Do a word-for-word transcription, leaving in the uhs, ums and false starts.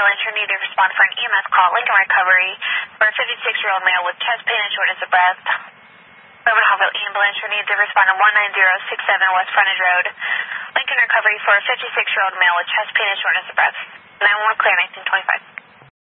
ambulance who need to respond for an E M S call at Lincoln Recovery for a fifty-six-year-old male with chest pain and shortness of breath. Urban Hallville ambulance who needs to respond to one nine zero six seven West Frontage Road. Lincoln Recovery for a fifty-six-year-old male with chest pain and shortness of breath. nine one one clear, nineteen twenty-five.